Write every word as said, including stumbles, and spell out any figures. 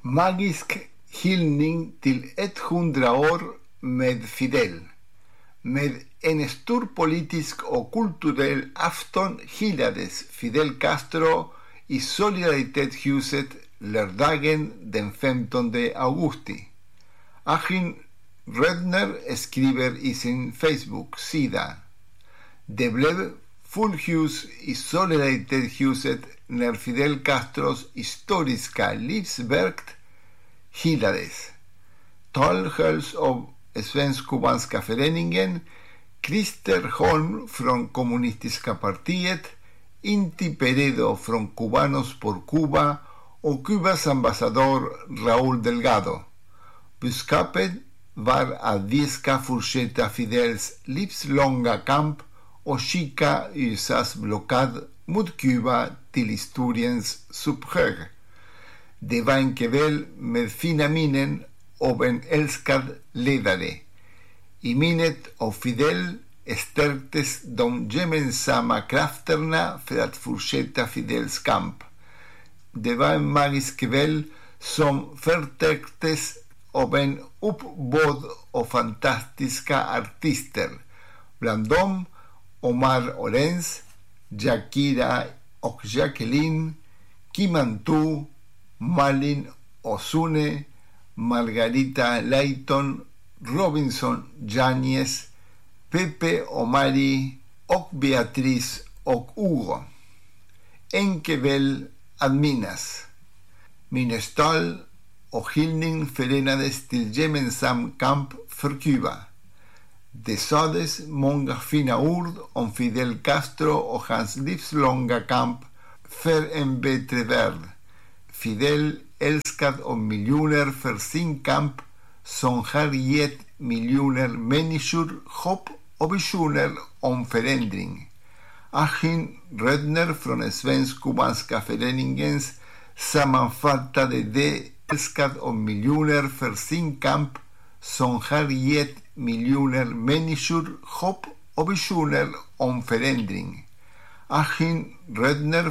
Magisk hyllning till hundra år med Fidel. Med en stor politisk och kulturell afton hyllades Fidel Castro i Solidaritetshuset lördagen den femtonde augusti. Achim Rödner skriver i sin Facebook-sida: Det blev fullhus i Solidaritetshuset när Fidel Castros historiska livsverk hyllades. Tal hölls av Svensk-kubanska föreningen, Christer Holm från Kommunistiska partiet, Inti Peredo från Cubanos por Cuba och Kubas ambassadör Raúl Delgado. Budskapet var att vi ska fortsätta Fidels livslånga kamp och skicka U S A:s blockad mot Kuba till historiens subhög. Det var en kväll med fina minnen av en älskad ledare. I minnet av Fidel stärktes de gemensamma krafterna för att fortsätta Fidels kamp. Det var en magisk kväll som förtäcktes av en uppbåd av fantastiska artister. Bland dem Omar Orenz, Shakira och Jacqueline, Kimantu, Malin Osune, Margarita Layton, Robinson Yáñez, Pepe Omari och Beatriz och Hugo. En kväll att minnas. Minnestal och hyllning förenades till gemensam kamp för Kuba. Det sades många fina ord om Fidel Castro och hans livslånga kamp för en bättre värld. Fidel älskad av miljoner för sin kamp som har gett miljoner människor hopp och visioner om förändring. Achim Rödner från Svensk-kubanska föreningens sammanfattade det: älskad av miljoner för sin kamp som har gett miljoner människor hopp och visioner om förändring. Achim Rödner